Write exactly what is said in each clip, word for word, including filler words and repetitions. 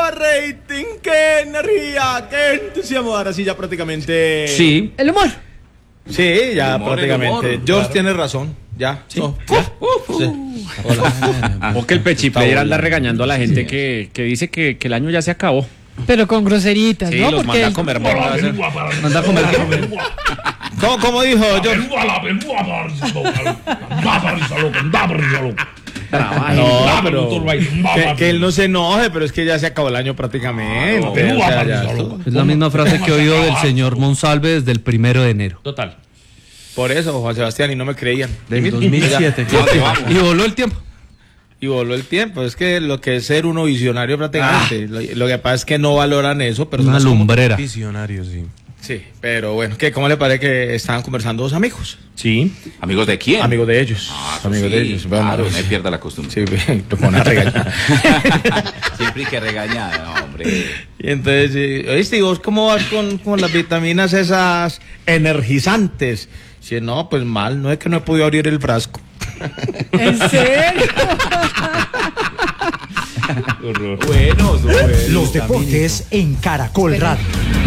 rating, qué energía, qué entusiasmo. Ahora sí, ya prácticamente. Sí. El humor. Sí, ya El humor, prácticamente. el humor, George claro. tiene razón. Ya. Sí. No, Uh, ya. uh, Sí. uh. Hola. O que el Pechiplayer anda regañando a la gente que, que dice que, que el año ya se acabó. Pero con groseritas, Sí, ¿no? los Porque manda a comer bolas. Manda a comer qué. ¿Cómo, cómo dijo George? No, pero que, que él no se enoje, pero es que ya se acabó el año prácticamente. O sea, ya esto- Es la misma frase que he oído del señor Monsalve desde el primero de enero. Total. Por eso, Juan Sebastián, y no me creían. Del dos mil siete. Y voló el tiempo. Y voló el tiempo. Es que lo que es ser uno visionario prácticamente. Lo, lo que pasa es que no valoran eso. Pero Una lumbrera. Visionario, sí. Sí, pero bueno, ¿qué, ¿cómo le parece que estaban conversando dos amigos? Sí. ¿Amigos de quién? Amigos de ellos. Ah, amigos sí, de ellos. Bueno, claro, pues, no pierda la costumbre. sí, lo ponen a regañar. Siempre hay que regañar, no, hombre. Y entonces, eh, oíste, ¿y vos cómo vas con, con las vitaminas esas energizantes? Si no, pues mal, no es que no he podido abrir el frasco. ¿En serio? Buenos, buenos. Los deportes en Caracol Radio.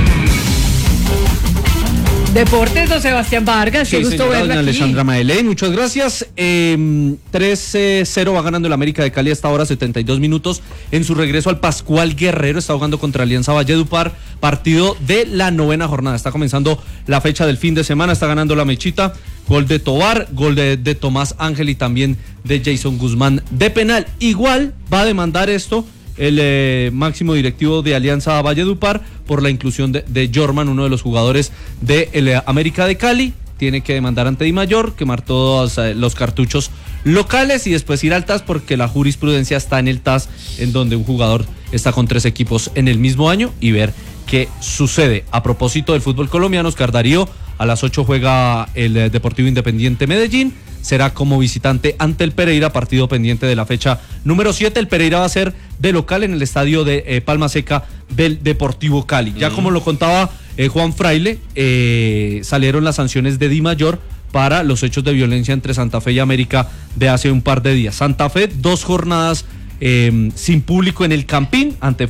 Deportes, don Sebastián Vargas, qué Sí, gusto señora verla doña aquí. Alexandra Maelén, muchas gracias. Eh, tres cero va ganando el América de Cali hasta ahora, setenta y dos minutos. En su regreso al Pascual Guerrero, está jugando contra Alianza Valledupar, partido de la novena jornada. Está comenzando la fecha del fin de semana, está ganando la Mechita. Gol de Tobar, gol de, de Tomás Ángel y también de Jason Guzmán de penal. Igual va a demandar esto el eh, máximo directivo de Alianza Valledupar por la inclusión de, de Jorman, uno de los jugadores de el, eh, América de Cali. Tiene que demandar ante Dimayor, quemar todos eh, los cartuchos locales y después ir al T A S porque la jurisprudencia está en el T A S, en donde un jugador está con tres equipos en el mismo año, y ver qué sucede. A propósito del fútbol colombiano, Oscar Darío, a las ocho juega el eh, Deportivo Independiente Medellín. Será como visitante ante el Pereira, partido pendiente de la fecha número siete. El Pereira va a ser de local en el estadio de eh, Palma Seca del Deportivo Cali. Ya como lo contaba eh, Juan Fraile, eh, salieron las sanciones de Dimayor para los hechos de violencia entre Santa Fe y América de hace un par de días. Santa Fe, dos jornadas eh, sin público en el Campín ante